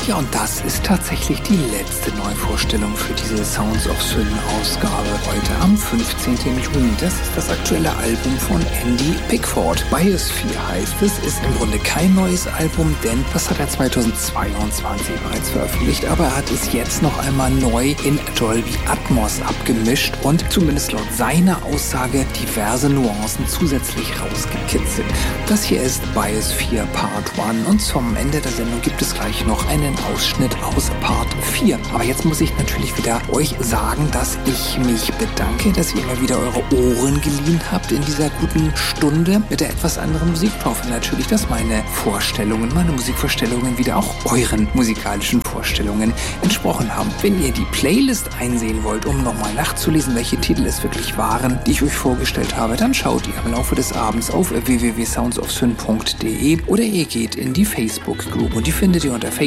Ja, und das ist tatsächlich die letzte Neuvorstellung für diese Sounds of Sin-Ausgabe heute am 15. Juni. Das ist das aktuelle Album von Andy Pickford. Biosphere heißt es, ist im Grunde kein neues Album, denn das hat er 2022 bereits veröffentlicht, aber er hat es jetzt noch einmal neu in Dolby Atmos abgemischt und zumindest laut seiner Aussage diverse Nuancen zusätzlich rausgekitzelt. Das hier ist Biosphere Part 1 und zum Ende der Sendung gibt es gleich noch einen Ausschnitt aus Part 4. Aber jetzt muss ich natürlich wieder euch sagen, dass ich mich bedanke, dass ihr immer wieder eure Ohren geliehen habt in dieser guten Stunde mit der etwas anderen Musik. Ich hoffe natürlich, dass meine Musikvorstellungen wieder auch euren musikalischen Vorstellungen entsprochen haben. Wenn ihr die Playlist einsehen wollt, um nochmal nachzulesen, welche Titel es wirklich waren, die ich euch vorgestellt habe, dann schaut ihr im Laufe des Abends auf www.soundsofsyn.de oder ihr geht in die Facebook-Group und die findet ihr unter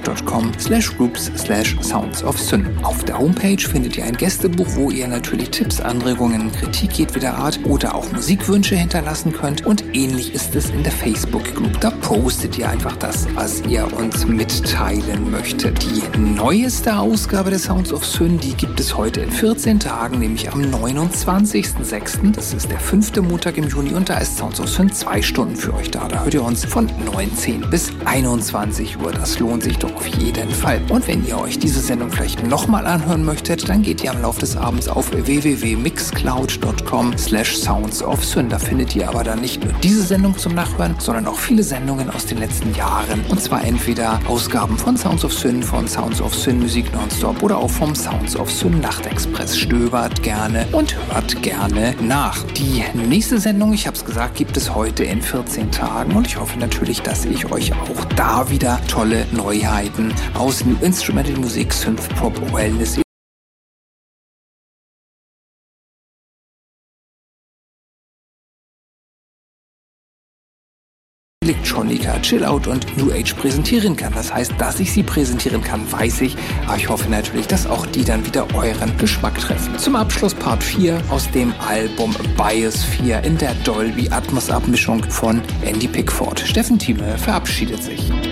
facebook.com/groups/soundsofsyn. Auf der Homepage findet ihr ein Gästebuch, wo ihr natürlich Tipps, Anregungen, Kritik jedweder Art oder auch Musikwünsche hinterlassen könnt und ähnlich ist es in der Facebook-Group. Da postet ihr einfach das, was ihr uns mitteilen möchtet. Die neueste Ausgabe der Sounds of Sin, die gibt es heute in 14 Tagen, nämlich am 29.06. Das ist der 5. Montag im Juni und da ist Sounds of Sin 2 Stunden für euch da. Da hört ihr uns von 19 bis 21 Uhr. Das lohnt sich doch auf jeden Fall. Und wenn ihr euch diese Sendung vielleicht nochmal anhören möchtet, dann geht ihr am Laufe des Abends auf www.mixcloud.com/soundsofsyn. Da findet ihr aber dann nicht nur diese Sendung zum Nachhören, sondern auch viele Sendungen aus den letzten Jahren. Und zwar entweder Ausgaben von Sounds of Sin, von Sounds of Sin Musik Nonstop oder auch vom Sounds of Sin Nachtexpress. Stöbert gerne und hört gerne nach. Die nächste Sendung, ich habe es gesagt, gibt es heute in 14 Tagen und ich hoffe natürlich, dass ich euch auch da wieder tolle Neuheiten aus New Instrumental Musik, Synth Pop, Wellness, Electronica, Chillout und New Age präsentieren kann. Das heißt, dass ich sie präsentieren kann, weiß ich, aber ich hoffe natürlich, dass auch die dann wieder euren Geschmack treffen. Zum Abschluss Part 4 aus dem Album Biosphere in der Dolby Atmos Abmischung von Andy Pickford. Steffen Thieme verabschiedet sich.